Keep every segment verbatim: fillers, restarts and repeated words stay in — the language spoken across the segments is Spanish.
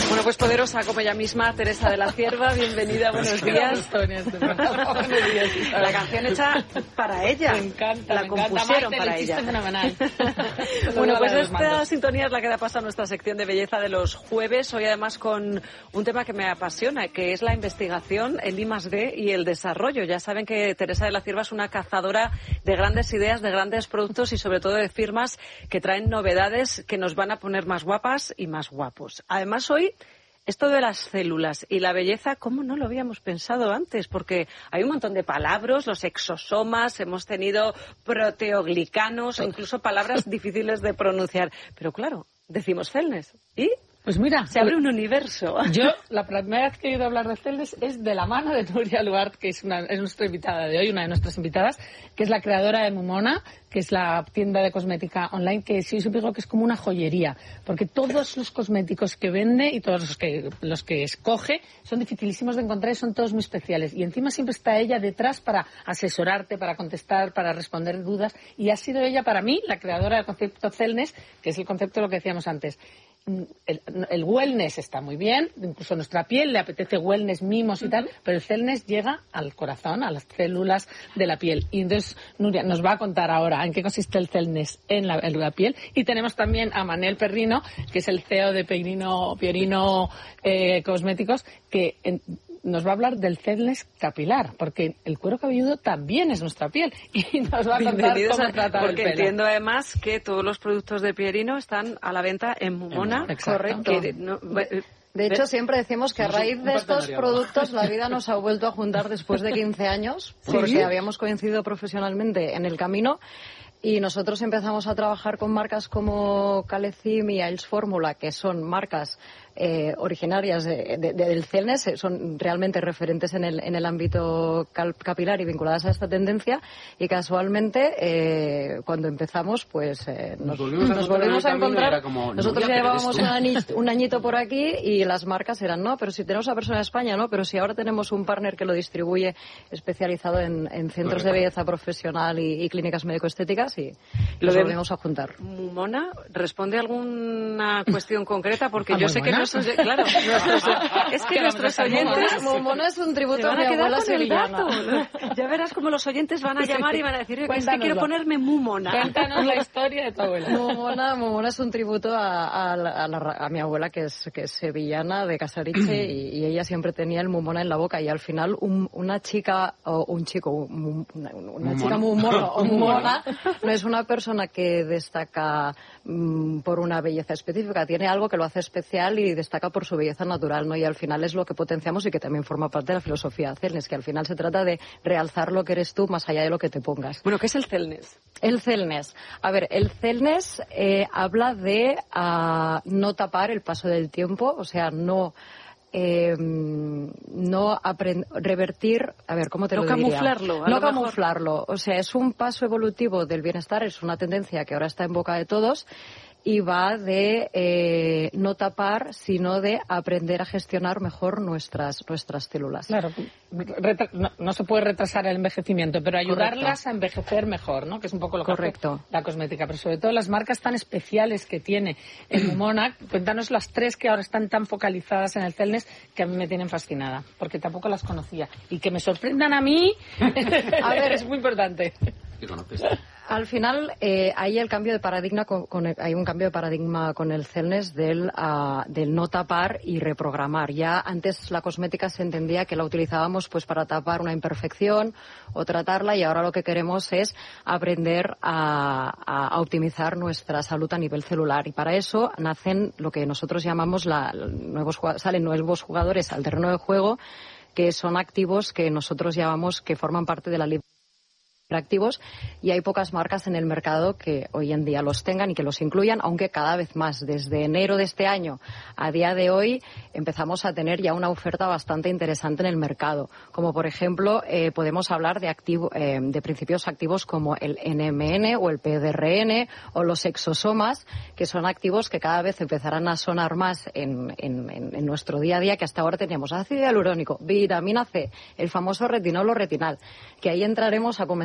Bueno, pues poderosa como ella misma, Teresa de la Cierva, bienvenida, buenos días. Buenos días. La canción hecha para ella. Me encanta, la me compusieron encanta. para ella. Fenomenal. Bueno, pues esta sintonía es la que da paso a nuestra sección de belleza de los jueves. Hoy además con un tema que me apasiona, que es la investigación, el I más D y el desarrollo. Ya saben que Teresa de la Cierva es una cazadora de grandes ideas, de grandes productos y sobre todo de firmas que traen novedades que nos van a poner más guapas y más guapos. Además hoy esto de las células y la belleza, ¿cómo no lo habíamos pensado antes? Porque hay un montón de palabras, los exosomas, hemos tenido proteoglicanos o incluso palabras difíciles de pronunciar. Pero claro, decimos celnes. ¿Y? Pues mira, se abre un universo. Yo, la primera vez que he oído hablar de celnes es de la mano de Nuria Luart, que es, una, es nuestra invitada de hoy, una de nuestras invitadas, que es la creadora de Mumona, que es la tienda de cosmética online, que sí, yo siempre digo que es como una joyería, porque todos los cosméticos que vende y todos los que, los que escoge son dificilísimos de encontrar y son todos muy especiales. Y encima siempre está ella detrás para asesorarte, para contestar, para responder dudas. Y ha sido ella, para mí, la creadora del concepto Celnes, que es el concepto de lo que decíamos antes. El, el wellness está muy bien, incluso nuestra piel le apetece wellness, mimos y tal, pero el wellness llega al corazón, a las células de la piel. Y entonces Nuria nos va a contar ahora en qué consiste el wellness en la, en la piel. Y tenemos también a Manel Perrino, que es el C E O de Pierino, Pierino eh, Cosméticos, que en, nos va a hablar del wellness capilar, porque el cuero cabelludo también es nuestra piel y nos va a contar cómo tratar el pelo. Porque entiendo además que todos los productos de Pierino están a la venta en Mumona. Correcto. Que, no, de hecho, siempre decimos que a raíz de estos productos la vida nos ha vuelto a juntar después de quince años, porque ¿sí? habíamos coincidido profesionalmente en el camino. Y nosotros empezamos a trabajar con marcas como Calecim y Ailes Fórmula, que son marcas eh, originarias de, de, de, del Celnes, son realmente referentes en el, en el ámbito capilar y vinculadas a esta tendencia. Y casualmente, eh, cuando empezamos, pues eh, nos, nos volvimos, nos volvimos a encontrar. Como, nosotros ya llevábamos un añito, un añito por aquí y las marcas eran, no, pero si tenemos a persona de España, no, pero si ahora tenemos un partner que lo distribuye especializado en, en centros Correcto. de belleza profesional y, y clínicas médico-estéticas. Y lo volvemos a juntar. Mumona, ¿responde a alguna cuestión concreta? Porque yo sé que nuestros, claro, nuestros, es que nuestros oyentes... Mumona es un tributo a mi abuela sevillana. Ya verás como los oyentes van a llamar y van a decir, es que quiero ponerme Mumona. Cuéntanos la historia de tu abuela. Mumona, Mumona es un tributo a, a, a, la, a mi abuela, que es, que es sevillana, de Casariche, y, y ella siempre tenía el Mumona en la boca, y al final un, una chica, o un chico, un, una, una chica Mumona o Mumona, no es una persona que destaca mmm, por una belleza específica, tiene algo que lo hace especial y destaca por su belleza natural, ¿no? Y al final es lo que potenciamos y que también forma parte de la filosofía de Celnes, que al final se trata de realzar lo que eres tú más allá de lo que te pongas. Bueno, ¿qué es el Celnes? El Celnes. A ver, el Celnes eh, habla de uh, no tapar el paso del tiempo, o sea, no... Eh, no aprend- revertir, a ver, ¿cómo te no lo diría? Camuflarlo, no camuflarlo. O sea, es un paso evolutivo del bienestar, es una tendencia que ahora está en boca de todos y va de eh, no tapar, sino de aprender a gestionar mejor nuestras nuestras células. Claro, retra- no, no se puede retrasar el envejecimiento, pero ayudarlas Correcto. a envejecer mejor, ¿no? Que es un poco lo que Correcto. hace la cosmética, pero sobre todo las marcas tan especiales que tiene el Mumona. Cuéntanos las tres que ahora están tan focalizadas en el Celnes que a mí me tienen fascinada, porque tampoco las conocía. Y que me sorprendan a mí, a ver, es muy importante. ¿Qué conoces? Al final, eh, hay el cambio de paradigma con, con el, hay un cambio de paradigma con el Celnes del, uh, del no tapar y reprogramar. Ya antes la cosmética se entendía que la utilizábamos pues para tapar una imperfección o tratarla, y ahora lo que queremos es aprender a, a, a optimizar nuestra salud a nivel celular. Y para eso nacen lo que nosotros llamamos la, nuevos, salen nuevos jugadores al terreno de juego, que son activos que nosotros llamamos que forman parte de la libre activos, y hay pocas marcas en el mercado que hoy en día los tengan y que los incluyan, aunque cada vez más. Desde enero de este año a día de hoy empezamos a tener ya una oferta bastante interesante en el mercado, como por ejemplo eh, podemos hablar de, activo, eh, de principios activos como el N M N o el P D R N o los exosomas, que son activos que cada vez empezarán a sonar más en, en, en nuestro día a día, que hasta ahora teníamos ácido hialurónico, vitamina C, el famoso retinol o retinal, que ahí entraremos a comentar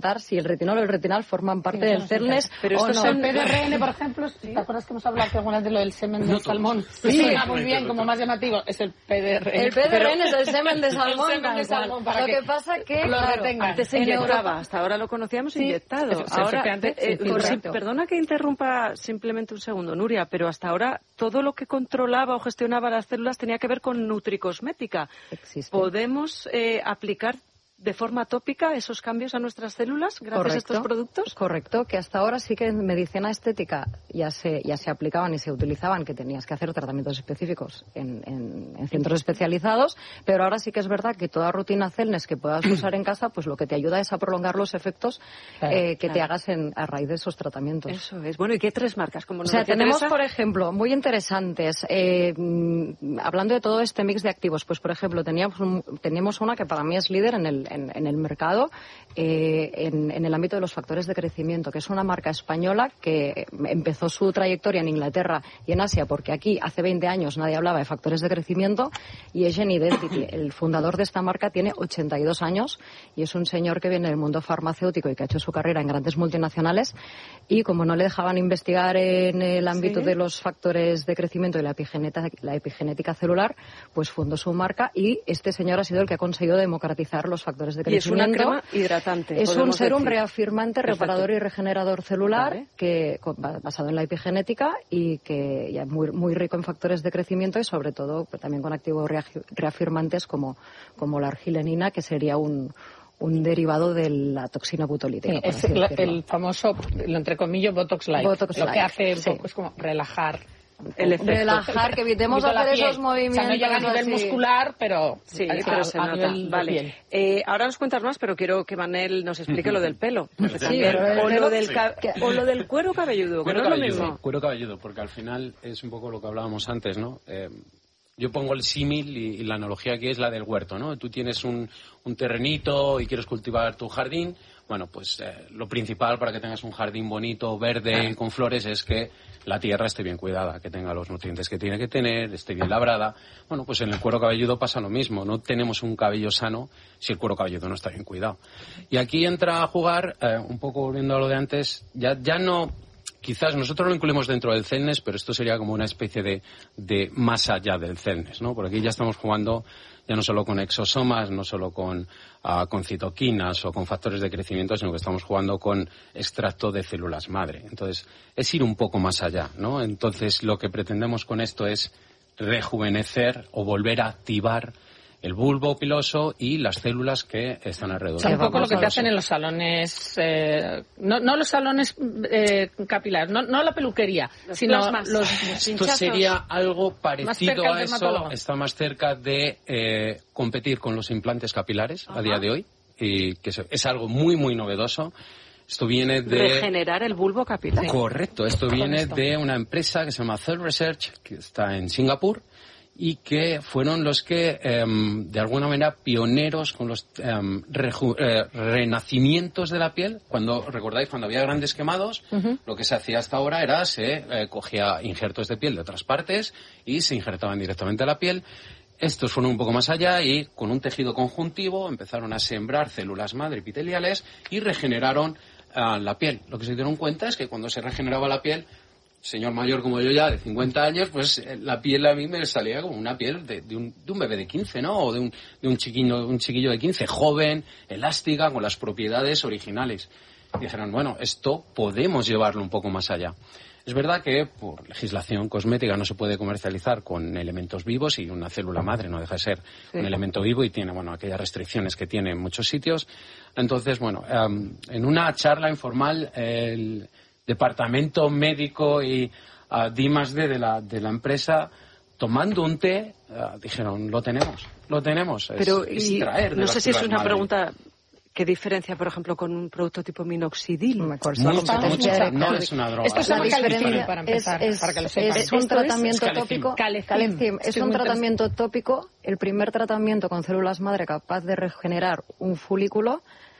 preguntar si el retinol o el retinal forman parte sí, del CELNES. Pero esto es el P D R N, por ejemplo. ¿Sí? ¿Te acuerdas que hemos hablado que algunas de lo del semen de salmón? Sí, suena muy bien, como más llamativo. Es el P D R N. El P D R N es el semen de salmón. El semen de salmón para lo que, que pasa que lo claro, antes se inyectaba, hasta ahora lo conocíamos sí, inyectado. Es, ahora, eh, eh, sí, perdona que interrumpa simplemente un segundo, Nuria, pero hasta ahora todo lo que controlaba o gestionaba las células tenía que ver con nutricosmética. Existe. ¿Podemos eh, aplicar de forma tópica esos cambios a nuestras células gracias Correcto. a estos productos? Correcto, que hasta ahora sí que en medicina estética ya se ya se aplicaban y se utilizaban, que tenías que hacer tratamientos específicos en, en, en centros especializados, pero ahora sí que es verdad que toda rutina CELNES que puedas usar en casa, pues lo que te ayuda es a prolongar los efectos claro, eh, que claro. te hagas en, a raíz de esos tratamientos. Eso es. Bueno, ¿y qué tres marcas? Como o sea, tenemos, Teresa? por ejemplo, muy interesantes, eh, hablando de todo este mix de activos, pues por ejemplo, teníamos, un, teníamos una que para mí es líder en el En, en el mercado eh, en, en el ámbito de los factores de crecimiento, que es una marca española que empezó su trayectoria en Inglaterra y en Asia, porque aquí hace veinte años nadie hablaba de factores de crecimiento, y es Gen Identity. El fundador de esta marca tiene ochenta y dos años y es un señor que viene del mundo farmacéutico y que ha hecho su carrera en grandes multinacionales, y como no le dejaban investigar en el ámbito ¿Sí? de los factores de crecimiento y la epigenética, la epigenética celular, pues fundó su marca, y este señor ha sido el que ha conseguido democratizar los factores de crecimiento. Y es una crema hidratante. Es un serum decir. reafirmante, Perfecto. reparador y regenerador celular, vale. que basado en la epigenética y que ya muy, muy rico en factores de crecimiento, y sobre todo pues, también con activos reafirmantes como, como la argilenina, que sería un un derivado de la toxina butolítica. Sí, es el, el famoso, lo entre comillas, Botox Light. Botox lo light, que hace sí. un poco es como relajar. El efecto. Relajar, que evitemos hacer esos movimientos. O sea, no llega a nivel así. muscular, pero, sí, a, pero se a nota. nivel vale. Eh, ahora nos cuentas más, pero quiero que Manel nos explique lo del pelo. Sí, pero o, el lo pelo del ca- sí. o lo del cuero cabelludo, Cuero que no cabelludo, es lo mismo. Cuero cabelludo, porque al final es un poco lo que hablábamos antes, ¿no? Eh, yo pongo el símil y, y la analogía aquí es la del huerto, ¿no? Tú tienes un, un terrenito y quieres cultivar tu jardín. Bueno, pues eh, lo principal para que tengas un jardín bonito, verde y con flores es que la tierra esté bien cuidada, que tenga los nutrientes que tiene que tener, esté bien labrada. Bueno, pues en el cuero cabelludo pasa lo mismo. No tenemos un cabello sano si el cuero cabelludo no está bien cuidado. Y aquí entra a jugar, eh, un poco volviendo a lo de antes, ya, ya no... Quizás nosotros lo incluimos dentro del CELNES, pero esto sería como una especie de, de más allá del CELNES, ¿no? Por aquí ya estamos jugando ya no solo con exosomas, no solo con, uh, con citoquinas o con factores de crecimiento, sino que estamos jugando con extracto de células madre. Entonces, es ir un poco más allá, ¿no? Entonces, lo que pretendemos con esto es rejuvenecer o volver a activar el bulbo piloso y las células que están alrededor. O sea, un poco lo que te hacen en los salones, eh, no, no los salones eh, capilares, no, no la peluquería, los sino plasmas. los Esto sería algo parecido a eso, dermatólogo. Está más cerca de eh, competir con los implantes capilares Ajá. a día de hoy, y que es algo muy, muy novedoso. Esto viene de... Regenerar el bulbo capilar. Correcto, esto viene de una empresa que se llama Cell Research, que está en Singapur, y que fueron los que, eh, de alguna manera, pioneros con los eh, reju- eh, renacimientos de la piel. Cuando, recordáis, cuando había grandes quemados, uh-huh. lo que se hacía hasta ahora era se eh, cogía injertos de piel de otras partes y se injertaban directamente a la piel. Estos fueron un poco más allá y, con un tejido conjuntivo, empezaron a sembrar células madre epiteliales y regeneraron uh, la piel. Lo que se dieron cuenta es que cuando se regeneraba la piel, señor mayor como yo ya, de cincuenta años, pues la piel a mí me salía como una piel de, de, un, de un bebé de quince, ¿no? O de un, de un chiquillo, un chiquillo de quince, joven, elástica, con las propiedades originales. Y dijeron, bueno, esto podemos llevarlo un poco más allá. Es verdad que por legislación cosmética no se puede comercializar con elementos vivos, y una célula madre no deja de ser sí. un elemento vivo y tiene, bueno, aquellas restricciones que tiene en muchos sitios. Entonces, bueno, um, en una charla informal, el departamento médico y uh, D más D de la, de la empresa, tomando un té, uh, dijeron, lo tenemos, lo tenemos. Pero, es, y, es traer de no sé si es una madre. pregunta, ¿qué diferencia, por ejemplo, con un producto tipo minoxidil? No, mucha, mucha, no es una droga. Esto es una diferencia para empezar, es, para que lo es, sepan. es un Esto tratamiento es tópico. Calecim. Calecim. Es un tratamiento tópico, el primer tratamiento con células madre capaz de regenerar un folículo,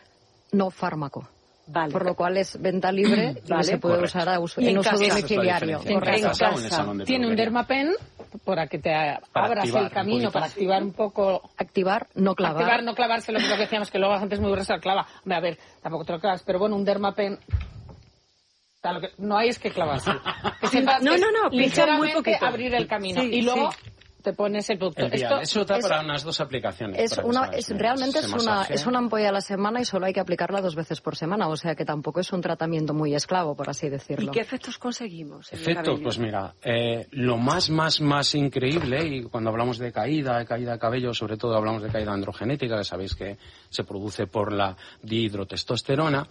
no fármaco. Vale. Por lo cual es venta libre y vale. se puede Correcto. usar a uso, en en uso casa. domiciliario. En Correcto. casa. En el salón de Tiene un peluquería. Dermapen para que te para abras el camino, para activar un poco... Activar, no clavar. Activar, no clavarse, lo que decíamos, que luego la gente es muy gruesa, clava. Hombre, a ver, tampoco te lo clavas, pero bueno, un Dermapen... Lo que no hay es que clavarse. Que sepas no, que no, no, ligeramente muy poquito. abrir el camino. Sí, y luego... sí. te pones el producto. El Esto Eso está es, para unas dos aplicaciones. Es una, es, realmente es una, es una ampolla a la semana y solo hay que aplicarla dos veces por semana, o sea que tampoco es un tratamiento muy esclavo, por así decirlo. ¿Y qué efectos conseguimos? Efectos, pues mira, eh, lo más, más, más increíble, y cuando hablamos de caída, de caída de cabello, sobre todo hablamos de caída androgenética, que sabéis que se produce por la dihidrotestosterona.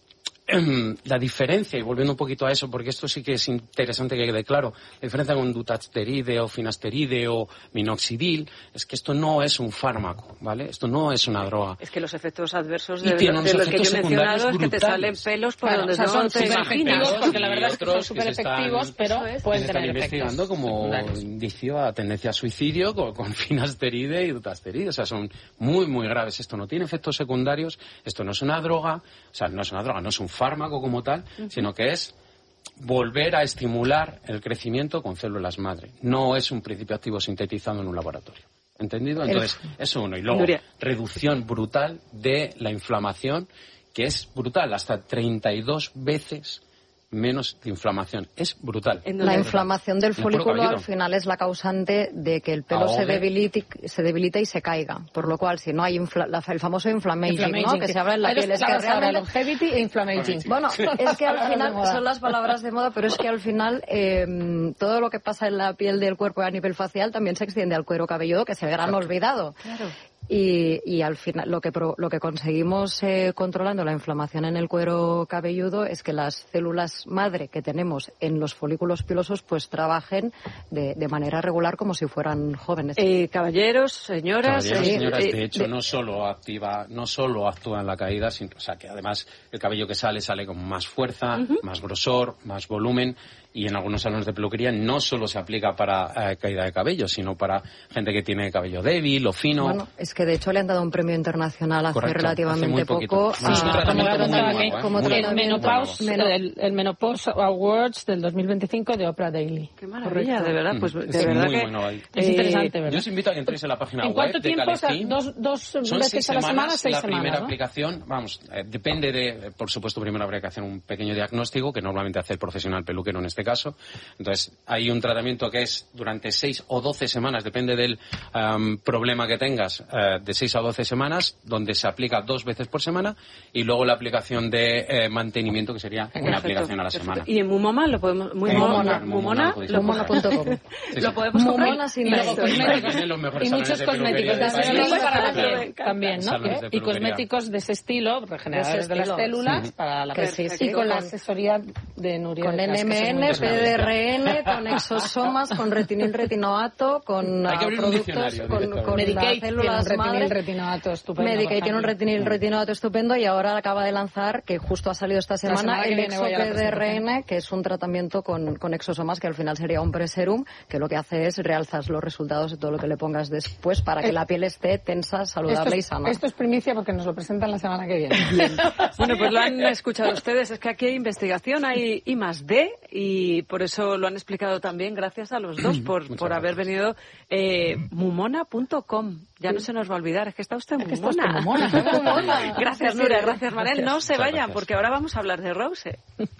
La diferencia, y volviendo un poquito a eso, porque esto sí que es interesante que quede claro, la diferencia con dutasteride o finasteride o minoxidil es que esto no es un fármaco, ¿vale? Esto no es una droga. Es que los efectos adversos de, de los que yo he mencionado es que te salen pelos por claro, donde o sea, no son te imaginas. Porque la verdad es que son súper están, efectivos, pero es, pueden se tener están investigando efectos como secundarios. indicio a tendencia a suicidio con, con finasteride y dutasteride. O sea, son muy, muy graves. Esto no tiene efectos secundarios, esto no es una droga, o sea, no es una droga, no es un fármaco como tal, uh-huh. sino que es volver a estimular el crecimiento con células madre. No es un principio activo sintetizado en un laboratorio. ¿Entendido? Entonces, eso uno. Y luego, Nuria. reducción brutal de la inflamación, que es brutal, hasta treinta y dos veces menos de inflamación. Es brutal. La inflamación del folículo al final es la causante de que el pelo se debilite, se debilite y se caiga. Por lo cual, si no hay infla, la, el famoso inflammaging, ¿no? Que se habla en la piel. Es que realmente... longevity e inflammaging. Bueno, es que al final son las palabras de moda, pero es que al final eh, todo lo que pasa en la piel del cuerpo a nivel facial también se extiende al cuero cabelludo, que es el gran Exacto. olvidado. Claro. Y, y al final lo que pro, lo que conseguimos eh, controlando la inflamación en el cuero cabelludo es que las células madre que tenemos en los folículos pilosos pues trabajen de, de manera regular como si fueran jóvenes. Eh, caballeros, señoras, caballeros, eh, señoras eh, de hecho de... no solo activa, no solo actúa en la caída, sino, o sea que además el cabello que sale sale con más fuerza, uh-huh. más grosor, más volumen. Y en algunos salones de peluquería no solo se aplica para eh, caída de cabello, sino para gente que tiene cabello débil o fino. Bueno, es que de hecho le han dado un premio internacional hace Correcto, relativamente hace poco. Sí, sí, a, como, como, nuevo, ¿eh? como el, Menopause, Menop- el, el Menopause Awards del dos mil veinticinco de Oprah Daily. Qué maravilla, Correcto. de verdad. Pues de es verdad muy que bueno ahí. Es interesante, ¿verdad? Yo os invito a que entréis en la página ¿En web cuánto de tiempo? O sea, Calefin. dos, dos Son veces seis a la semana, semanas, seis la semanas, primera ¿no? aplicación, vamos, eh, depende de, por supuesto, primero habría que hacer un pequeño diagnóstico, que normalmente hace el profesional peluquero en este caso. Entonces, hay un tratamiento que es durante seis o doce semanas, depende del um, problema que tengas, uh, de seis a doce semanas, donde se aplica dos veces por semana, y luego la aplicación de eh, mantenimiento, que sería una Perfecto, aplicación a la perfecto. semana. Y en Mumoma lo podemos... Muy En Mumona, Mumona, Mumona, Mumona punto com. Sí, sí. Lo podemos comprar. Mumona sin Y luego esto. cosméticos. Los mejores Y salones muchos de cosméticos peluquería de del ese país. estilo para la Me piel encanta. también, ¿no? Salones de Y peluquería. cosméticos de ese estilo, regeneradores de, De ese las estilo. células Sí. para la Que piel. sí, sí, y con la con- asesoría de Nuria. Con de Cas, que N M eso es N, muy P D R N, con exosomas, con retinil retinoato, con Hay que ah, abrir un productos, diccionario con, directamente. con Medicaid las tiene un células retinil madre. retinoato estupendo. Medicaid por tiene un ejemplo. retinil retinoato estupendo y ahora acaba de lanzar, que justo ha salido esta semana, semana que el viene voy a la Exo P D R N, que es un tratamiento con, con exosomas, que al final sería un preserum, que lo que hace es realzar los resultados de todo lo que le pongas después para que Eh, la piel esté tensa, saludable Esto y es, sana. esto es primicia porque nos lo presentan la semana que viene. Bueno, pues lo han escuchado ustedes. Es que aquí hay investigación, hay I más D, y por eso lo han explicado también. Gracias a los dos por, Muchas por haber gracias. venido. Eh, Mumona punto com. Ya no se nos va a olvidar. Es que está usted que está usted mumona. mumona, está mumona. Gracias, Nuria. Gracias, Manel. No se Muchas vayan, gracias. porque ahora vamos a hablar de Rose.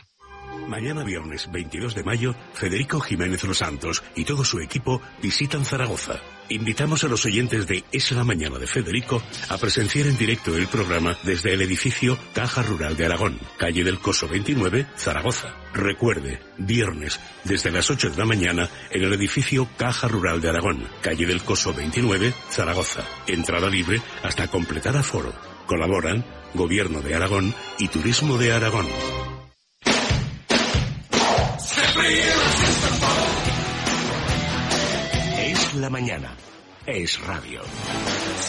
Mañana viernes veintidós de mayo, Federico Jiménez Los Santos y todo su equipo visitan Zaragoza. Invitamos a los oyentes de Es la Mañana de Federico a presenciar en directo el programa desde el edificio Caja Rural de Aragón, calle del Coso veintinueve, Zaragoza. Recuerde, viernes, desde las ocho de la mañana, en el edificio Caja Rural de Aragón, calle del Coso veintinueve, Zaragoza. Entrada libre hasta completar aforo. Colaboran Gobierno de Aragón y Turismo de Aragón. Es la mañana. Es radio.